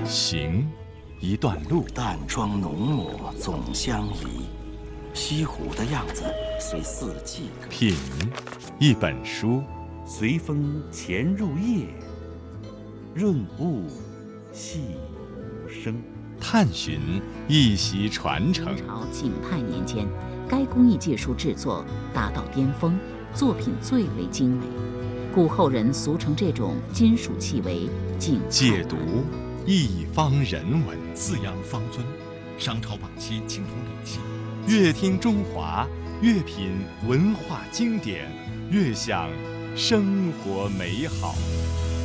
行，一段路； 淡妆浓抹总相宜，西湖的样子随四季歌。 品，一本书； 随风潜入夜，润物细无声。 探寻，一席传承。 明朝景泰年间，该工艺技术制作达到巅峰，作品最为精美，故后人俗称这种金属器为景泰解读，一方人文。 四羊方尊，商朝晚期青铜礼器。 越听中华，越品文化经典，越享生活美好。